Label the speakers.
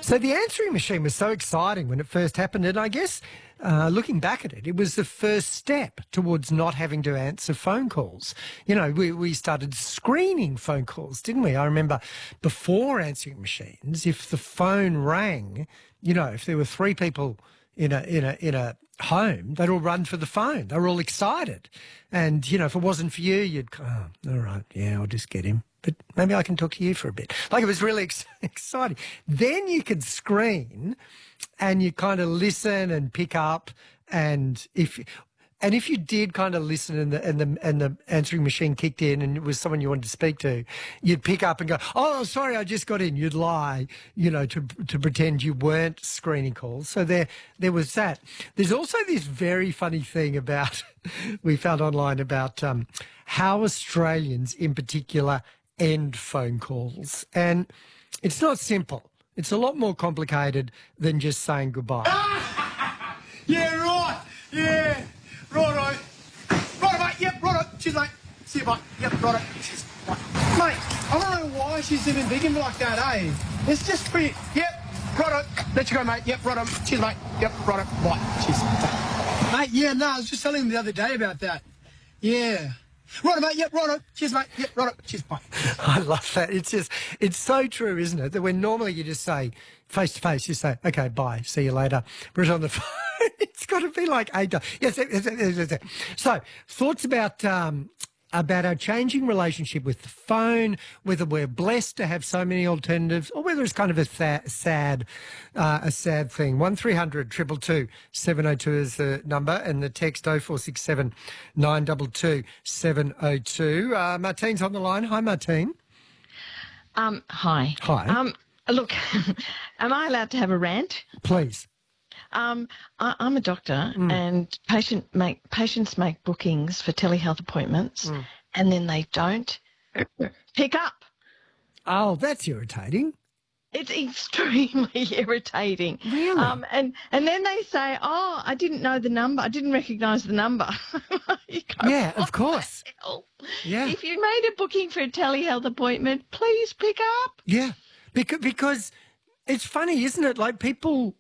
Speaker 1: So the answering machine was so exciting when it first happened, and I guess looking back at it, it was the first step towards not having to answer phone calls. You know, we started screening phone calls, didn't we? I remember before answering machines, if the phone rang, you know, if there were three people in a home, they'd all run for the phone. They were all excited. And, you know, if it wasn't for you, you'd go, oh, all right, yeah, I'll just get him. But maybe I can talk to you for a bit. Like, it was really exciting. Then you could screen and you kind of listen and pick up, and if you did kind of listen and the answering machine kicked in and it was someone you wanted to speak to, you'd pick up and go, oh, sorry, I just got in. You'd lie, you know, to pretend you weren't screening calls. So there was that. There's also this very funny thing about we found online about how Australians in particular end phone calls. And it's not simple. It's a lot more complicated than just saying goodbye.
Speaker 2: Yeah, right. Yeah. Righto. Righto, mate. Yep, righto. Cheers, mate. See you, mate. Yep, righto. Cheers. Right. Mate, I don't know why she's even digging me like that, eh? It's just pretty... Yep, righto. Let you go, mate. Yep, righto. Cheers, mate. Yep, righto. Right. Cheers. Mate, yeah, no, I was just telling him the other day about that. Yeah. Righto, mate. Yep, righto. Cheers, mate. Yep, righto. Cheers, bye.
Speaker 1: I love that. It's so true, isn't it? That when normally you just say face to face, you say, okay, bye, see you later. Whereas on the phone, it's got to be like eight. Yes. So thoughts about our changing relationship with the phone, whether we're blessed to have so many alternatives, or whether it's kind of a sad thing. 1300 222 702 is the number, and the text 0467 922 702. Martine's on the line. Hi, Martine.
Speaker 3: Hi.
Speaker 1: Hi.
Speaker 3: Look, am I allowed to have a rant?
Speaker 1: Please.
Speaker 3: I'm a doctor, and patients make bookings for telehealth appointments, and then they don't pick up.
Speaker 1: Oh, that's irritating.
Speaker 3: It's extremely irritating.
Speaker 1: Really?
Speaker 3: And then they say, oh, I didn't know the number. I didn't recognise the number. You go,
Speaker 1: Yeah, of course.
Speaker 3: "What the hell?"
Speaker 1: Yeah.
Speaker 3: If you made a booking for a telehealth appointment, please pick up.
Speaker 1: Yeah, because it's funny, isn't it? Like, people